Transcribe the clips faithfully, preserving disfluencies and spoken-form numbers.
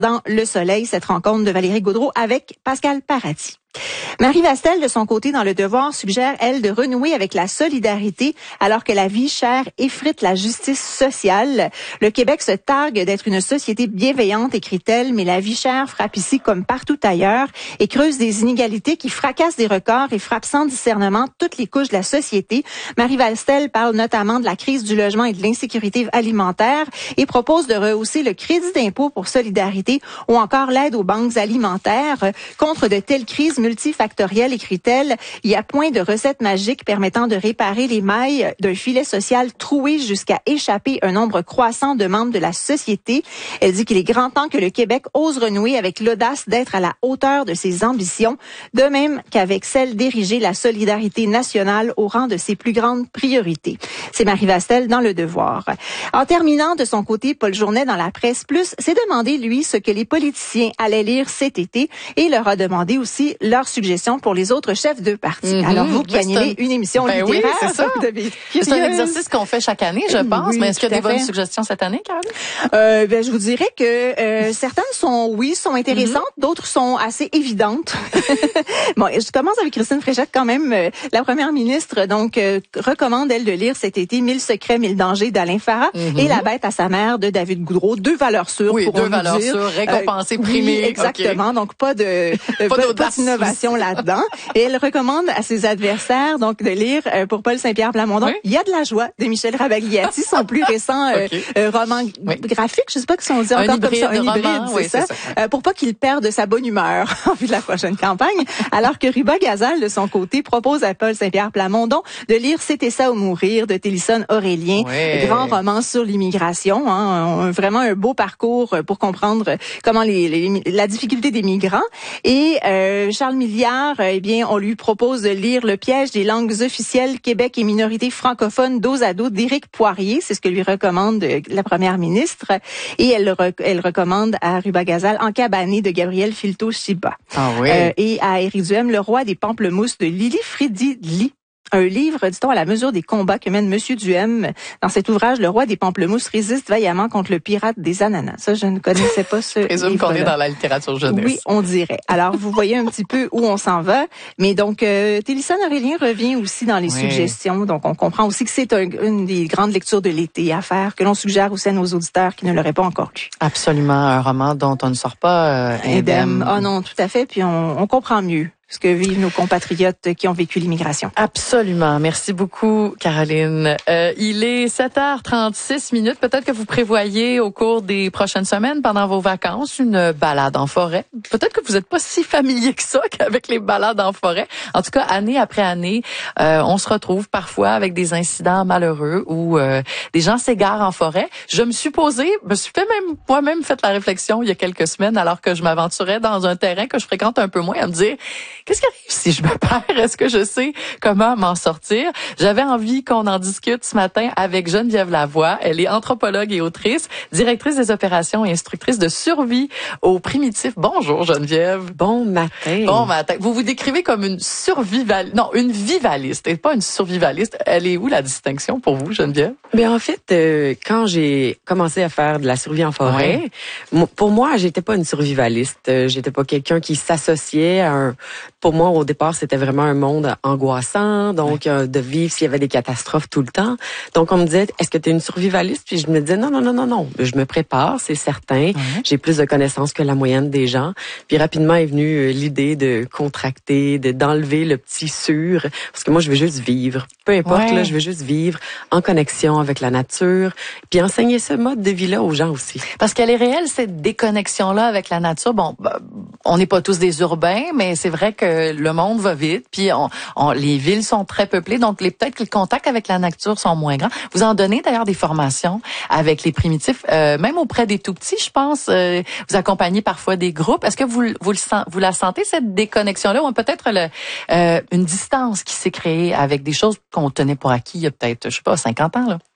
dans Le Soleil, cette rencontre de Valérie Gaudreault avec Pascal Paradis. Marie Vastel, de son côté, dans Le Devoir, suggère, elle, de renouer avec la solidarité alors que la vie chère effrite la justice sociale. Le Québec se targue d'être une société bienveillante, écrit-elle, mais la vie chère frappe ici comme partout ailleurs et creuse des inégalités qui fracassent des records et frappent sans discernement toutes les couches de la société. Marie Vastel parle notamment de la crise du logement et de l'insécurité alimentaire et propose de rehausser le crédit d'impôt pour solidarité ou encore l'aide aux banques alimentaires. Contre de telles crises multifactorielles, écrit-elle, il y a point de recette magique permettant de réparer les mailles d'un filet social troué jusqu'à échapper un nombre croissant de membres de la société. Elle dit qu'il est grand temps que le Québec ose renouer avec l'audace d'être à la hauteur de ses ambitions, de même qu'avec celle d'ériger la solidarité nationale au rang de ses plus grandes priorités. C'est Marie Vastel dans Le Devoir. En terminant, de son côté, Paul Journet dans La Presse Plus s'est demandé, lui, ce que les politiciens allaient lire cet été et leur a demandé aussi leurs suggestions pour les autres chefs de parti. Mm-hmm. Alors, vous qui animez une émission ben littéraire, oui, c'est ça. C'est un exercice qu'on fait chaque année, je pense. Oui, mais est-ce qu'il y a des fait. bonnes suggestions cette année, Caroline? Euh, ben, je vous dirais que euh, certaines sont, oui, sont intéressantes, mm-hmm. d'autres sont assez évidentes. Bon, je commence avec Christine Fréchette quand même. Euh, la première ministre, donc, euh, recommande, elle, de lire cet été Mille secrets, mille dangers d'Alain Farah mm-hmm. et La bête à sa mère de David Goudreault. Deux valeurs sûres, oui, pour deux valeurs dire. sûres, récompensées, euh, primées. Oui, exactement. Okay. Donc, pas de, pas, pas, pas d'innovation là-dedans. Et elle recommande à ses adversaires, donc, de lire, euh, pour Paul Saint-Pierre Plamondon, oui. Il y a de la joie de Michel Rabagliati, son plus récent euh, okay. euh, roman oui. graphique, je sais pas si on dit encore hybride, comme ça, un hybride, roman, c'est oui, ça, ça. Euh, pour pas qu'il perde sa bonne humeur en vue de la prochaine campagne. Alors que Ruba Gazal, de son côté, propose à Paul Saint-Pierre Plamondon de lire C'était ça ou mourir de Télisson Aurélien, oui. grand roman sur l'immigration, hein, vraiment un beau parcours pour comprendre comment les, les la difficulté des migrants. Et euh, Charles Milliard, eh bien, on lui propose de lire Le piège des langues officielles Québec et minorités francophones dos à dos d'Éric Poirier, c'est ce que lui recommande la première ministre. Et elle, elle recommande à Ruba Gazal Encabané de Gabriel Filto-Chiba. Ah oui. Euh, et à Éric Duhem, Le roi des pamplemousses de Lily Fridilly. Un livre, dit-on, à la mesure des combats que mène Monsieur Duhem. Dans cet ouvrage, le roi des pamplemousses résiste vaillamment contre le pirate des ananas. Ça, je ne connaissais pas ce livre. Je présume qu'on est dans la littérature jeunesse. Oui, on dirait. Alors, vous voyez un petit peu où on s'en va. Mais donc, euh, Télisson Aurélien revient aussi dans les oui. suggestions. Donc, on comprend aussi que c'est un, une des grandes lectures de l'été à faire, que l'on suggère aussi à nos auditeurs qui ne l'auraient pas encore lu. Absolument. Un roman dont on ne sort pas euh, indemne. Ah oh non, tout à fait. Puis, on, on comprend mieux ce que vivent nos compatriotes qui ont vécu l'immigration. Absolument. Merci beaucoup, Caroline. Euh, il est sept heures trente-six minutes. Peut-être que vous prévoyez au cours des prochaines semaines, pendant vos vacances, une balade en forêt. Peut-être que vous n'êtes pas si familier que ça qu'avec les balades en forêt. En tout cas, année après année, euh, on se retrouve parfois avec des incidents malheureux où euh, des gens s'égarent en forêt. Je me suis posé, me suis fait même moi-même fait la réflexion il y a quelques semaines, alors que je m'aventurais dans un terrain que je fréquente un peu moins, à me dire qu'est-ce qui arrive si je me perds? Est-ce que je sais comment m'en sortir? J'avais envie qu'on en discute ce matin avec Geneviève Lavoie. Elle est anthropologue et autrice, directrice des opérations et instructrice de survie aux primitifs. Bonjour Geneviève. Bon matin. Bon matin. Vous vous décrivez comme une survivaliste, non, une vivaliste et pas une survivaliste. Elle est où la distinction pour vous, Geneviève? Ben en fait, euh, quand j'ai commencé à faire de la survie en forêt, ouais. pour moi, j'étais pas une survivaliste. J'étais pas quelqu'un qui s'associait à un... Pour moi, au départ, c'était vraiment un monde angoissant, donc euh, de vivre s'il y avait des catastrophes tout le temps. Donc, on me disait, est-ce que tu es une survivaliste? Puis je me disais, non, non, non, non, non. Je me prépare, c'est certain. Mm-hmm. J'ai plus de connaissances que la moyenne des gens. Puis rapidement est venue euh, l'idée de contracter, de d'enlever le petit sûr, parce que moi, je veux juste vivre. Peu importe, ouais. là, je veux juste vivre en connexion avec la nature, puis enseigner ce mode de vie-là aux gens aussi. Parce qu'elle est réelle, cette déconnexion-là avec la nature. Bon, bah, on n'est pas tous des urbains, mais c'est vrai que le monde va vite, puis on, on, les villes sont très peuplées, donc les, peut-être que les contacts avec la nature sont moins grands. Vous en donnez d'ailleurs des formations avec les primitifs, euh, même auprès des tout-petits, je pense. Euh, vous accompagnez parfois des groupes. Est-ce que vous, vous, le, vous la sentez, cette déconnexion-là, ou peut-être le, euh, une distance qui s'est créée avec des choses qu'on tenait pour acquis il y a peut-être, je sais pas, cinquante ans, là?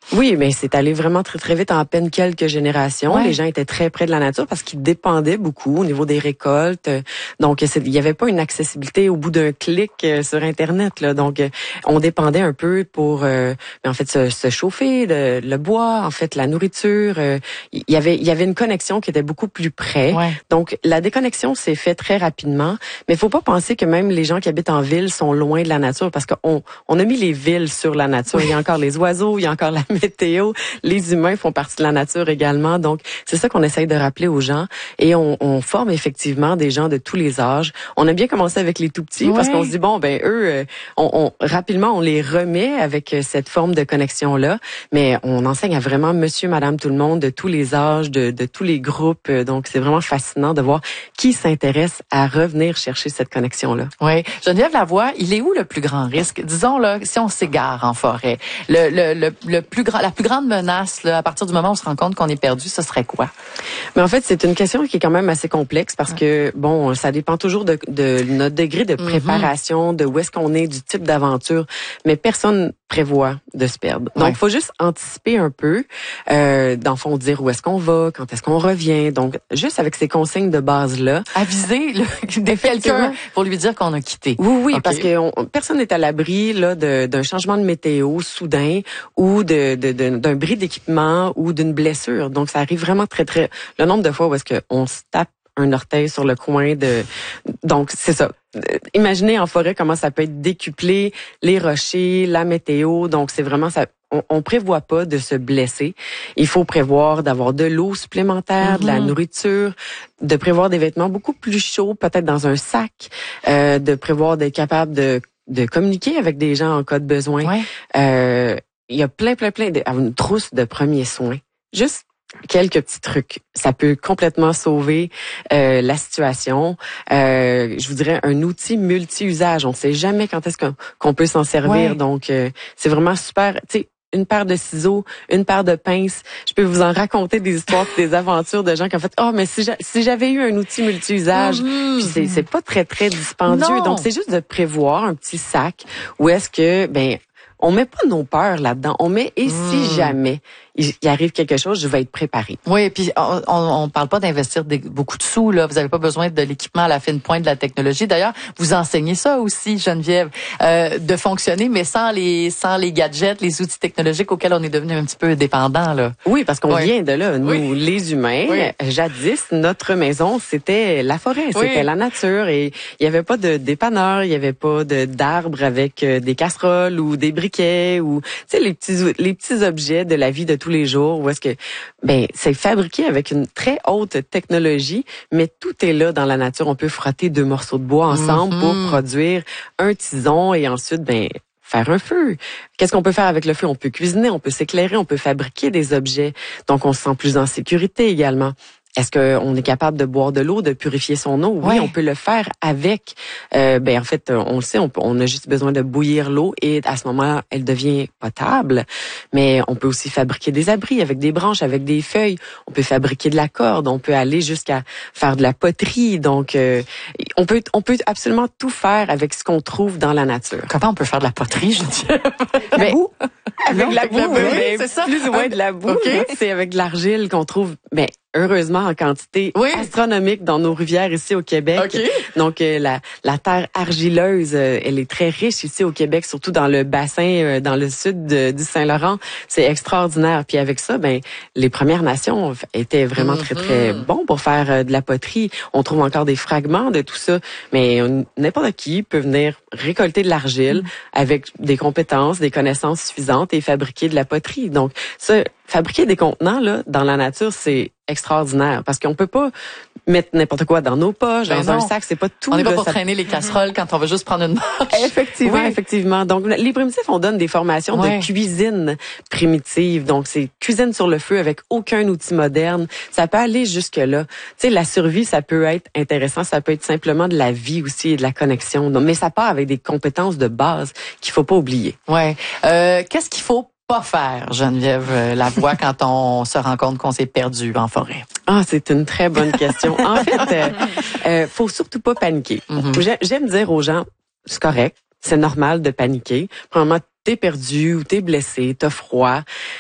Oui, mais c'est allé vraiment très, très vite en à peine quelques générations. Ouais. Les gens étaient très près de la nature parce qu'ils dépendaient beaucoup au niveau des récoltes. Donc, il n'y avait pas une accessibilité au bout d'un clic sur Internet, là. Donc, on dépendait un peu pour, euh, en fait, se, se chauffer, le, le bois, en fait, la nourriture. Euh, il y avait, il y avait une connexion qui était beaucoup plus près. Ouais. Donc, la déconnexion s'est faite très rapidement. Mais il faut pas penser que même les gens qui habitent en ville sont loin de la nature parce qu'on on a mis les villes sur la nature. Il y a encore les oiseaux, il y a encore la météo. Les humains font partie de la nature également. Donc, c'est ça qu'on essaye de rappeler aux gens. Et on, on forme effectivement des gens de tous les âges. On a bien commencé avec les tout petits, ouais, parce qu'on se dit, bon, ben eux, on, on, rapidement, on les remet avec cette forme de connexion-là. Mais on enseigne à vraiment monsieur, madame, tout le monde, de tous les âges, de, de tous les groupes. Donc, c'est vraiment fascinant de voir qui s'intéresse à revenir chercher cette connexion-là. Oui. Geneviève Lavoie, il est où le plus grand risque? Disons, là, si on s'égare en forêt, le, le, le, le plus grand, la plus grande menace, là, à partir du moment où on se rend compte qu'on est perdu, ce serait quoi? Mais en fait, c'est une question qui est quand même assez complexe parce que, bon, ça dépend toujours de, de notre degré de préparation, mm-hmm. de où est-ce qu'on est, du type d'aventure. Mais personne prévoit de se perdre. Donc, il ouais. faut juste anticiper un peu, euh, dans le fond, dire où est-ce qu'on va, quand est-ce qu'on revient. Donc, juste avec ces consignes de base-là. Aviser le, quelqu'un pour lui dire qu'on a quitté. Oui, oui, okay. Parce que on, personne n'est à l'abri là de, d'un changement de météo soudain ou de, de, de d'un bris d'équipement ou d'une blessure. Donc, ça arrive vraiment très, très... Le nombre de fois où est-ce qu'on se tape un orteil sur le coin de... Donc, c'est ça. Imaginez en forêt comment ça peut être décuplé, les rochers, la météo. Donc, c'est vraiment ça. On, on prévoit pas de se blesser. Il faut prévoir d'avoir de l'eau supplémentaire, mm-hmm. de la nourriture, de prévoir des vêtements beaucoup plus chauds, peut-être dans un sac, euh, de prévoir d'être capable de, de communiquer avec des gens en cas de besoin. Ouais. Euh, il y a plein, plein, plein de... une trousse de premiers soins. Juste quelques petits trucs. Ça peut complètement sauver euh, la situation. Euh, je vous dirais un outil multi-usage. On ne sait jamais quand est-ce qu'on, qu'on peut s'en servir. Ouais. Donc, euh, c'est vraiment super. Tu sais, une paire de ciseaux, une paire de pinces. Je peux vous en raconter des histoires, des aventures de gens qui ont fait « Oh, mais si, j'a, si j'avais eu un outil multi-usage, mm-hmm. » puis c'est, c'est pas très, très dispendieux. Non. Donc, c'est juste de prévoir un petit sac où est-ce que, ben, on met pas nos peurs là-dedans. On met « Et si mm. jamais ?» il arrive quelque chose, je vais être préparé. Oui, et puis on, on, on parle pas d'investir des, beaucoup de sous, là. Vous avez pas besoin de l'équipement à la fine pointe de la technologie. D'ailleurs, vous enseignez ça aussi, Geneviève, euh, de fonctionner, mais sans les sans les gadgets, les outils technologiques auxquels on est devenu un petit peu dépendant, là. Oui, parce qu'on oui. vient de là. Nous, oui. les humains, oui. jadis, notre maison, c'était la forêt, c'était oui. la nature, et il y avait pas de dépanneur, il y avait pas de d'arbres avec des casseroles ou des briquets ou, tu sais, les petits les petits objets de la vie de tous les jours, où est-ce que ben c'est fabriqué avec une très haute technologie, mais tout est là dans la nature. On peut frotter deux morceaux de bois ensemble mm-hmm. pour produire un tison et ensuite ben faire un feu. Qu'est-ce qu'on peut faire avec le feu? On peut cuisiner, on peut s'éclairer, on peut fabriquer des objets. Donc on se sent plus en sécurité également. Est-ce qu'on est capable de boire de l'eau, de purifier son eau? Oui, ouais. on peut le faire avec. Euh, ben en fait, on le sait, on, peut, on a juste besoin de bouillir l'eau et à ce moment, elle devient potable. Mais on peut aussi fabriquer des abris avec des branches, avec des feuilles. On peut fabriquer de la corde. On peut aller jusqu'à faire de la poterie. Donc, euh, on peut, on peut absolument tout faire avec ce qu'on trouve dans la nature. Comment on peut faire de la poterie, je dis? La boue. Avec non, la boue, oui, oui, c'est ça. Plus ou moins de la boue. Okay. C'est avec de l'argile qu'on trouve. Mais heureusement en quantité oui. astronomique dans nos rivières ici au Québec. Okay. Donc euh, la la terre argileuse, euh, elle est très riche ici au Québec, surtout dans le bassin euh, dans le sud de, du Saint-Laurent. C'est extraordinaire. Puis avec ça, ben les Premières Nations étaient vraiment mm-hmm. très très bons pour faire euh, de la poterie. On trouve encore des fragments de tout ça, mais euh, n'importe qui peut venir récolter de l'argile mm. avec des compétences, des connaissances suffisantes et fabriquer de la poterie. Donc ça, fabriquer des contenants là dans la nature, c'est extraordinaire parce qu'on peut pas mettre n'importe quoi dans nos poches, ben dans non. un sac, c'est pas tout. On n'est pas là, pour ça... traîner les casseroles quand on veut juste prendre une marche. Effectivement, oui. effectivement. Donc les primitifs, on donne des formations ouais. de cuisine primitive. Donc c'est cuisine sur le feu avec aucun outil moderne. Ça peut aller jusque là. Tu sais, la survie, ça peut être intéressant, ça peut être simplement de la vie aussi et de la connexion. Donc, mais ça part avec des compétences de base qu'il faut pas oublier. Ouais. Euh, qu'est-ce qu'il faut pas faire, Geneviève Lavoie, quand on se rend compte qu'on s'est perdu en forêt? Ah, c'est une très bonne question. En fait, euh, euh, faut surtout pas paniquer. Mm-hmm. J'aime dire aux gens, c'est correct, c'est normal de paniquer. Premièrement, t'es perdu ou t'es blessé, t'as froid.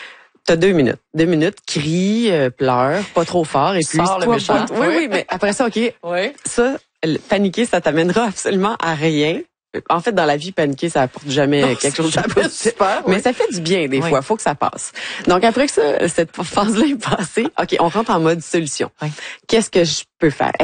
T'as deux minutes. Deux minutes, crie, euh, pleure, pas trop fort, et puis Sors le méchant. Oui, oui, mais après ça, OK. Oui. Ça, paniquer, ça t'amènera absolument à rien. En fait, dans la vie, paniquer, ça apporte jamais non, quelque chose de positif. Super, mais oui. ça fait du bien des oui. fois. Faut que ça passe. Donc après que ça, cette phase-là est passée, OK, on rentre en mode solution. Oui. Qu'est-ce que je peux faire?